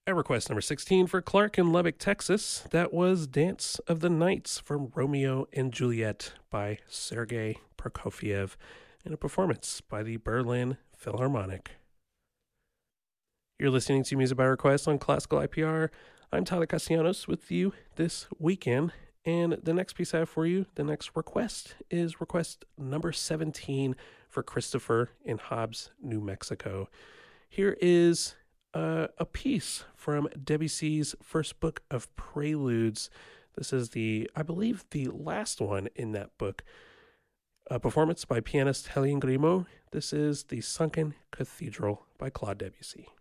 At request number 16 for Clark in Lubbock, Texas, that was Dance of the Nights from Romeo and Juliet by Sergei Prokofiev in a performance by the Berlin Philharmonic. You're listening to Music by Request on Classical IPR. I'm Tyler Castellanos with you this weekend, and the next piece I have for you, the next request, is request number 17 for Christopher in Hobbs, New Mexico. Here is a piece from Debussy's first book of preludes. This is I believe, the last one in that book. A performance by pianist Hélène Grimaud. This is The Sunken Cathedral by Claude Debussy.